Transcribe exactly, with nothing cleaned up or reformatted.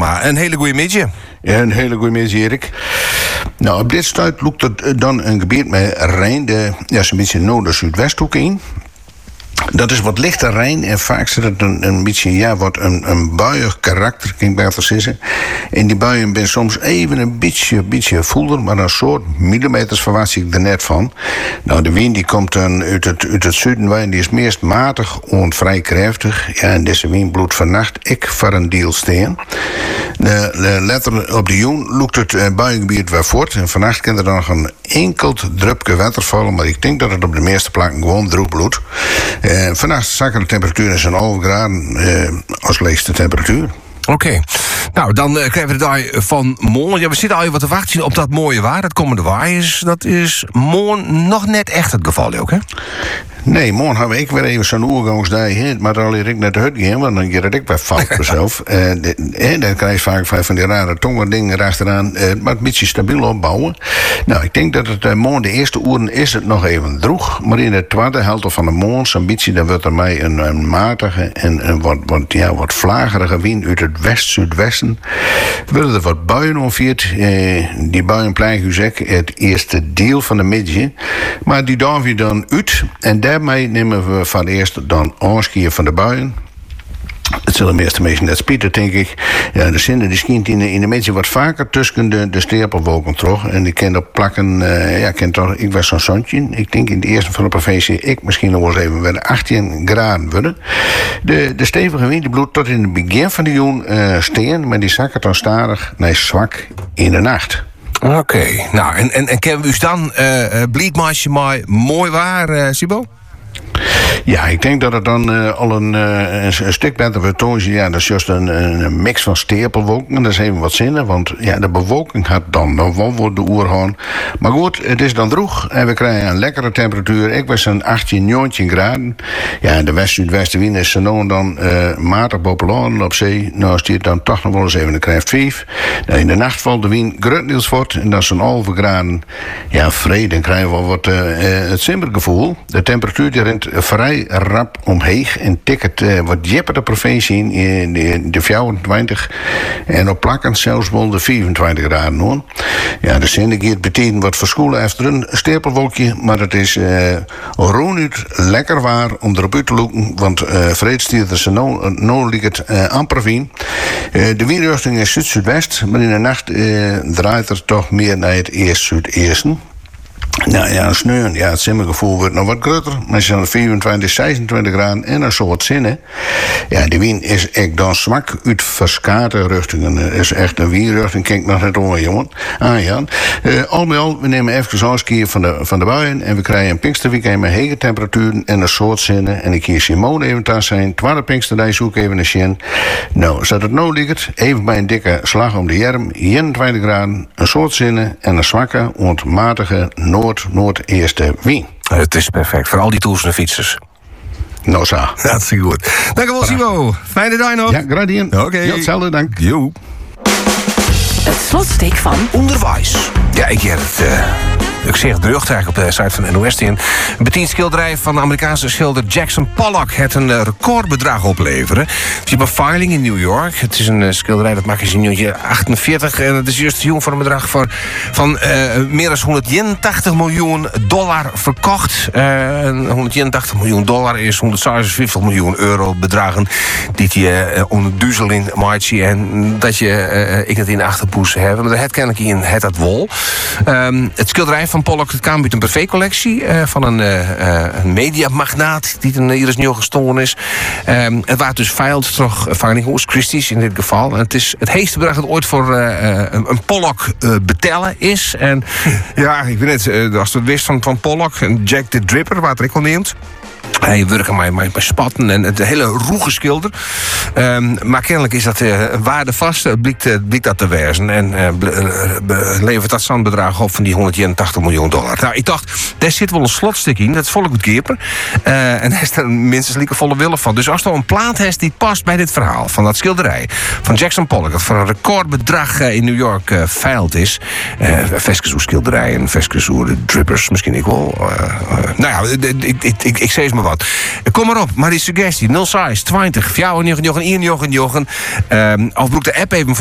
Halsema. Een hele goede middag. Ja, een hele goede middag, Erik. Nou, op dit stuit loopt het dan een gebied met Rijn, de, ja, zo'n beetje noord-zuidwesthoek in. Dat is wat lichter Rijn en vaak zit het een, een beetje, ja, wat een, een buiig karakter, kan ik beter zeggen. En die buien zijn soms even een beetje, beetje voelder, maar een soort millimeters verwacht ik er net van. Nou, de wind die komt dan uit het, uit het zuiden, en die is meest matig en vrij krachtig. Ja, en deze wind bloedt vannacht ik voor een deel steen. De, de letter op de joen loopt het uh, buiengebied weer voort. En vannacht kan er dan nog een enkel drupje water vallen, maar ik denk dat het op de meeste plekken gewoon droog bloedt. Uh, vannacht zakken de temperatuur in zo'n half graden uh, als leegste temperatuur. Oké. Okay. Nou, dan uh, krijgen we de dag van morgen. Ja, we zitten al even wat te wachten op dat mooie waar. Dat komende waaiers. Dat is morgen nog net echt het geval ook, hè? Nee, morgen hebben we ik weer even zo'n oergangsdag. Maar dan leer ik naar de hut gaan, want dan keer ik bij fout mezelf. uh, dan krijg je vaak van die rare tongen dingen achteraan. Uh, maar een beetje stabiel opbouwen. Nou, ik denk dat het uh, morgen de eerste uren is het nog even droeg. Maar in de tweede helft van de morgen, zo'n beetje, dan wordt er mij een, een matige en een wat, wat, ja, wat vlagerige wind uit het west-zuidwesten. Worden er wat buien ongeveer. Uh, die buien plegen u zeggen het eerste deel van de middag. Maar die doen we dan uit. En daarmee nemen we van eerst dan aanskiën van de buien. Het zullen de meeste mensen net spieten, denk ik. Ja, de zinnen die schijnt in de, in de mensen wat vaker tussen de, de stapelwolken terug. En die kan op plakken, uh, ja, ken toch, ik was zo'n zonnetje. Ik denk in de eerste van de provincie, ik misschien nog wel eens even weer achttien graden worden. De, de stevige wind die bloedt tot in het begin van de joen uh, steen, maar die zakken dan stadig naar zwak in de nacht. Oké, okay. Nou, en, en, en kennen we u dan uh, Bleedmarsje maar mooi waar, uh, Sibo? Ja, ik denk dat het dan uh, al een, uh, een, een stuk beter vertoont. Ja, dat is juist een, een mix van stapelwolken. Dat is even wat zinnen, want ja, de bewolking gaat dan nog wel voor de oerhoorn. Maar goed, het is dan droeg en we krijgen een lekkere temperatuur. Ik was een achttien, negentien graden. Ja, de west-zuidwestenwind is zo dan uh, matig populair op zee. Nou, is die dan toch nog wel eens even, dan krijgt vijf. Nou, in de nacht valt de wind grotendeels voort en dat is een halve graden. Ja, vrede, dan krijgen we wel wat uh, uh, het simmergevoel. De temperatuur die rent vrij rap omheen en tikt uh, wat jepper de provincie in, in de, de vijfentwintig en op plakken zelfs wel de vierentwintig graden hoor. Ja, de syndicaat betekent wat verschoelen efter een stapelwolkje, maar het is uh, roenuit lekker waar om erop uit te lopen, want uh, vreedstiert er no, no ligt het uh, amper vien. Uh, de windrichting is zuid-zuidwest, maar in de nacht uh, draait er toch meer naar het eerst-zuideersten. Nou ja, een sneeuw, ja, het simmergevoel wordt nog wat groter. Maar als je dan vierentwintig, zesentwintig graden en een soort zinnen. Ja, die wind is echt dan zwak uit verskate richtingen. Het is echt een windrichting, kijk nog net over, jongen. Ah ja. Uh, al met al, we nemen even afskiën van de, van de buien. En we krijgen een Pinksterweekend met hege temperaturen en een soort zinnen. En ik kies Simone even thuis zijn. Tweede Pinksterdag zoek even een sjen. Nou, zat het nou ligt, even bij een dikke slag om de jerm. eenentwintig graden, een soort zinnen en een zwakke, ontmatige noord-noordeerste wind. Het is perfect voor al die toers en fietsers. Nou zo. Dat is goed. Dank u wel, Simo. Fijne dag nog. Ja, gradient. Oké. Okay. Ja, hetzelfde, dank. Jo. Het slotsteek van Onderwijs. Ja, ik heb het... Uh... Ik zeg het berucht eigenlijk op de site van N O S. Een betiend schilderij van de Amerikaanse schilder Jackson Pollock het een recordbedrag opleveren. Het is een veiling in New York. Het is een schilderij dat maakt in negentien achtenveertig. En het is juist jong voor een bedrag voor, van uh, meer dan honderdeenentachtig miljoen dollar verkocht. Uh, honderdeenentachtig miljoen dollar is honderdzesenvijftig miljoen euro bedragen die je uh, onder duizel in maakt. En dat je uh, ik het in de achterpoes hebben. Maar het kennelijk in het dat wol. Um, het schilderij van Pollock, het kwam uit een privécollectie uh, van een, uh, een mediamagnaat die er hier is nieuw gestolen is. Um, het waren dus veild toch van Horst Christie's in dit geval. En het is het heetste bedrag dat ooit voor uh, een, een Pollock uh, betellen is. En ja, ik weet het, uh, als we het wist van, van Pollock en Jack the Dripper, waar het ik al neemt. Hij werkt aan mijn, mijn, mijn spatten en het hele roege schilder. Um, maar kennelijk is dat uh, waardevast, uh, blijkt, uh, blijkt dat te wezen. En uh, uh, levert dat zo'n bedrag op van die honderdeenentachtig miljoen dollar. Nou, ik dacht, daar zit wel een slotstuk in. Dat is volle goed keper. Uh, en daar is er minstens lieke volle willen van. Dus als er een plaat heeft die past bij dit verhaal van dat schilderij van Jackson Pollock, dat voor een recordbedrag uh, in New York uh, veild is. Uh, Veskes schilderij en Veskes de drippers misschien ik wel. Uh, uh, nou ja, ik, ik, ik, ik zeg eens maar wat. Kom maar op, maar die suggestie nul zes twintig, vier negen negen, een negen negen. Um, of broek de app even voor